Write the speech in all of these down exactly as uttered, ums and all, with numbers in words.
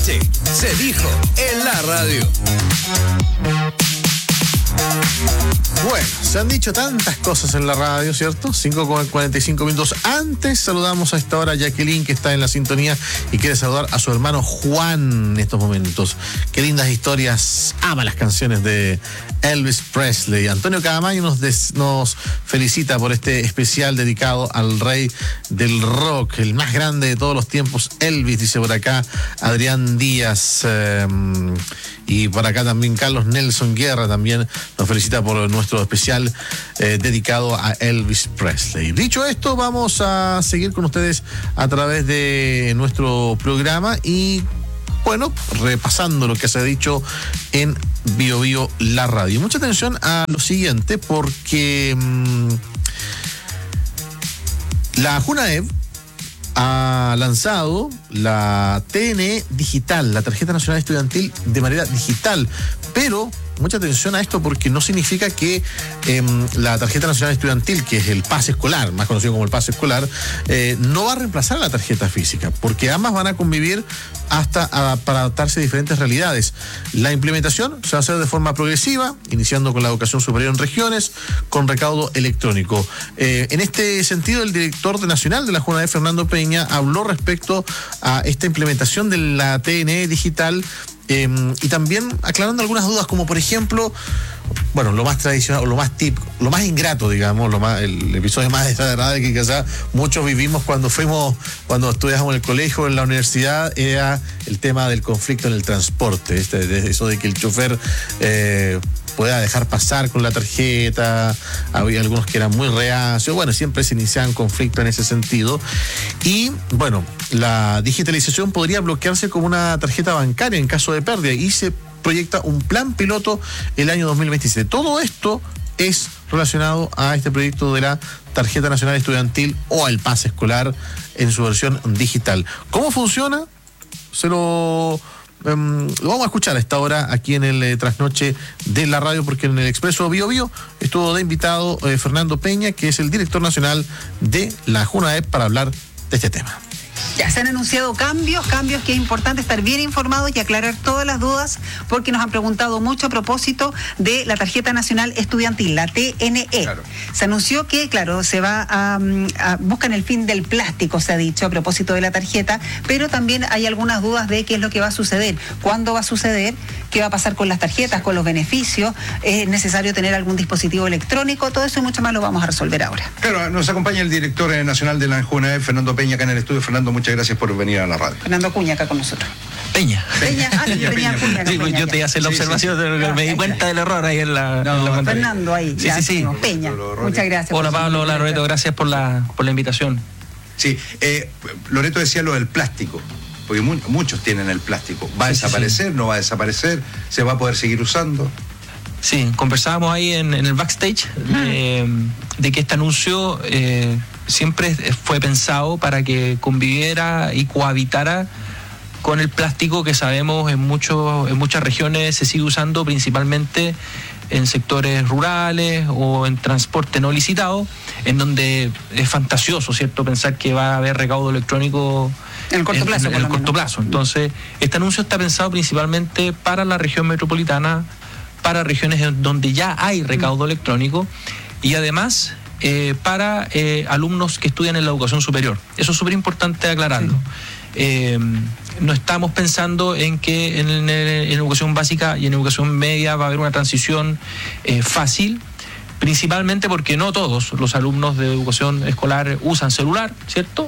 Sí, se dijo en la radio. Bueno, se han dicho tantas cosas en la radio, ¿cierto? cinco con cuarenta y cinco minutos antes. Saludamos a esta hora a Jacqueline, que está en la sintonía y quiere saludar a su hermano Juan en estos momentos. Qué lindas historias. Ama las canciones de Elvis Presley. Antonio Cadamayo nos, des, nos felicita por este especial dedicado al rey del rock, el más grande de todos los tiempos, Elvis, dice por acá Adrián Díaz. Eh, y por acá también Carlos Nelson Guerra también nos felicita por nuestro especial eh, dedicado a Elvis Presley. Dicho esto, vamos a seguir con ustedes a través de nuestro programa y, bueno, repasando lo que se ha dicho en Bio Bio la radio. Mucha atención a lo siguiente, porque mmm, la Junaev ha lanzado la T N E digital, la Tarjeta Nacional Estudiantil, de manera digital, pero mucha atención a esto porque no significa que eh, la Tarjeta Nacional Estudiantil, que es el pase escolar, más conocido como el pase escolar, eh, no va a reemplazar a la tarjeta física, porque ambas van a convivir hasta a, para adaptarse a diferentes realidades. La implementación se va a hacer de forma progresiva, iniciando con la educación superior en regiones, con recaudo electrónico. Eh, en este sentido, el director nacional de la Junaev, Fernando Peña, habló respecto a esta implementación de la T N E digital, Eh, y también aclarando algunas dudas, como por ejemplo, bueno, lo más tradicional, o lo más típico, lo más ingrato, digamos, lo más, el episodio más desagradable que quizás muchos vivimos cuando fuimos, cuando estudiábamos en el colegio, en la universidad, era el tema del conflicto en el transporte, este, de eso de que el chofer eh, pueda dejar pasar con la tarjeta. Había algunos que eran muy reacios, bueno, siempre se iniciaban conflictos en ese sentido. Y bueno, la digitalización podría bloquearse como una tarjeta bancaria en caso de pérdida, y se proyecta un plan piloto el año dos mil veintisiete. Todo esto es relacionado a este proyecto de la Tarjeta Nacional Estudiantil o al pase escolar en su versión digital. ¿Cómo funciona? Se lo... Um, lo vamos a escuchar a esta hora aquí en el eh, Trasnoche de la radio, porque en el Expreso Bio Bio estuvo de invitado eh, Fernando Peña, que es el director nacional de la Junaev, para hablar de este tema. Ya se han anunciado cambios, cambios que es importante estar bien informados y aclarar todas las dudas, porque nos han preguntado mucho a propósito de la Tarjeta Nacional Estudiantil, la T N E. Claro. Se anunció que, claro, se va a, a buscan el fin del plástico, se ha dicho, a propósito de la tarjeta, pero también hay algunas dudas de qué es lo que va a suceder, cuándo va a suceder, qué va a pasar con las tarjetas, con los beneficios, es necesario tener algún dispositivo electrónico, todo eso y mucho más lo vamos a resolver ahora. Claro, nos acompaña el director nacional de la Junaev, Fernando Peña, acá en el estudio. Fernando, muchas gracias por venir a la radio. Fernando Cuña acá con nosotros. Peña. Peña, ah, sí, yo tenía Cuña. Sí, Peña, yo te iba a hacer la sí, observación, sí, sí. No, me di ya, cuenta ya. del error ahí en la, no, en la pantalla. Fernando ahí. Sí, ya, sí, sí. Peña, muchas gracias. Hola Pablo, hola Loreto, gracias por la, por la invitación. Sí, eh, Loreto decía lo del plástico, porque mu- muchos tienen el plástico. ¿Va a sí, desaparecer? Sí, sí. ¿No va a desaparecer? ¿Se va a poder seguir usando? Sí, conversábamos ahí en, en el backstage eh, de que este anuncio eh, siempre fue pensado para que conviviera y cohabitara con el plástico que sabemos en, muchos, en muchas regiones se sigue usando, principalmente en sectores rurales o en transporte no licitado, en donde es fantasioso, ¿cierto?, pensar que va a haber recaudo electrónico en el corto plazo. En, en el corto plazo. Entonces, este anuncio está pensado principalmente para la región metropolitana, para regiones donde ya hay recaudo mm. electrónico, y además eh, para eh, alumnos que estudian en la educación superior. Eso es súper importante aclararlo. Sí. Eh, no estamos pensando en que en, en, en educación básica y en educación media va a haber una transición eh, fácil, principalmente porque no todos los alumnos de educación escolar usan celular, ¿cierto?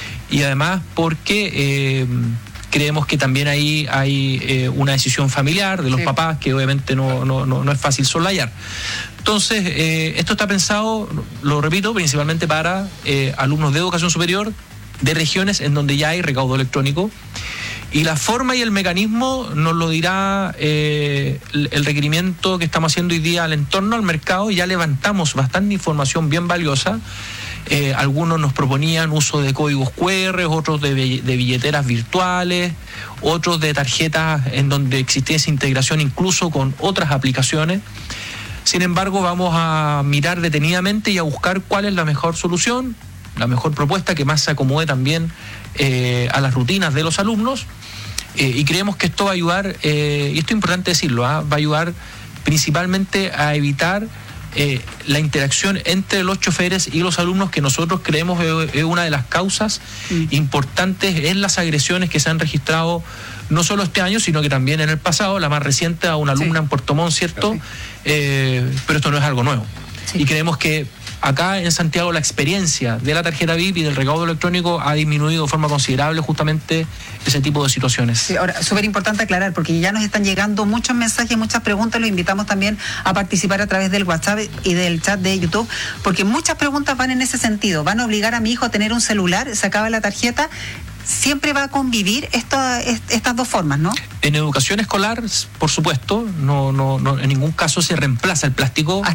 Y además porque eh, creemos que también ahí hay eh, una decisión familiar de los sí. papás que obviamente no, no, no, no es fácil soslayar. Entonces, eh, esto está pensado, lo repito, principalmente para eh, alumnos de educación superior de regiones en donde ya hay recaudo electrónico, y la forma y el mecanismo nos lo dirá eh, el, el requerimiento que estamos haciendo hoy día al entorno, al mercado. Ya levantamos bastante información bien valiosa. Eh, algunos nos proponían uso de códigos cu erre, otros de, de billeteras virtuales, otros de tarjetas en donde existiese integración incluso con otras aplicaciones. Sin embargo, vamos a mirar detenidamente y a buscar cuál es la mejor solución, la mejor propuesta que más se acomode también eh, a las rutinas de los alumnos, Eh, y creemos que esto va a ayudar, eh, y esto es importante decirlo, ¿ah? va a ayudar principalmente a evitar eh, la interacción entre los choferes y los alumnos, que nosotros creemos es, es una de las causas mm. importantes en las agresiones que se han registrado no solo este año, sino que también en el pasado, la más reciente a una alumna sí. en Puerto Montt, ¿cierto? Sí. Eh, pero esto no es algo nuevo. Sí. Y creemos que acá en Santiago la experiencia de la tarjeta V I P y del recaudo electrónico ha disminuido de forma considerable justamente ese tipo de situaciones. Sí, ahora, súper importante aclarar, porque ya nos están llegando muchos mensajes, muchas preguntas, los invitamos también a participar a través del WhatsApp y del chat de YouTube, porque muchas preguntas van en ese sentido. ¿Van a obligar a mi hijo a tener un celular? ¿Se acaba la tarjeta? Siempre va a convivir esta, estas dos formas, ¿no? En educación escolar, por supuesto, no, no, no, en ningún caso se reemplaza el plástico.